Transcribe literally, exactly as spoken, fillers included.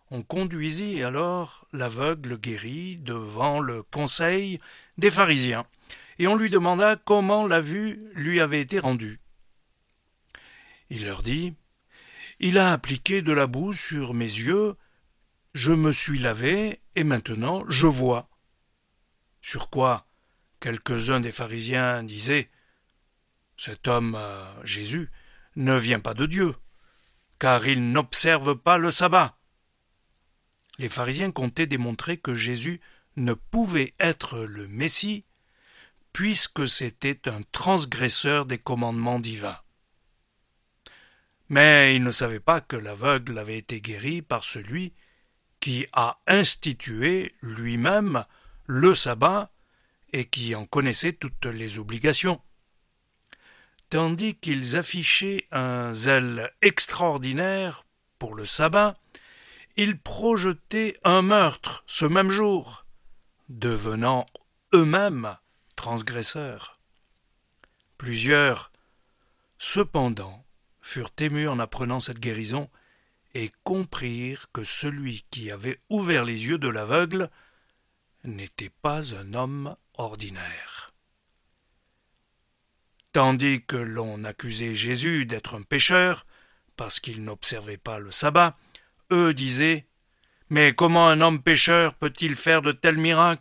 On conduisit alors l'aveugle guéri devant le conseil des pharisiens, et on lui demanda comment la vue lui avait été rendue. Il leur dit « Il a appliqué de la boue sur mes yeux, je me suis lavé, et maintenant je vois. » Sur quoi quelques-uns des pharisiens disaient « Cet homme, euh, Jésus, ne vient pas de Dieu, car il n'observe pas le sabbat. » Les pharisiens comptaient démontrer que Jésus ne pouvait être le Messie, puisque c'était un transgresseur des commandements divins. Mais ils ne savaient pas que l'aveugle avait été guéri par celui qui a institué lui-même le sabbat et qui en connaissait toutes les obligations. Tandis qu'ils affichaient un zèle extraordinaire pour le sabbat, ils projetaient un meurtre ce même jour, devenant eux-mêmes transgresseurs. Plusieurs, cependant, furent émus en apprenant cette guérison et comprirent que celui qui avait ouvert les yeux de l'aveugle n'était pas un homme ordinaire. Tandis que l'on accusait Jésus d'être un pécheur, parce qu'il n'observait pas le sabbat, eux disaient « Mais comment un homme pécheur peut-il faire de tels miracles ?»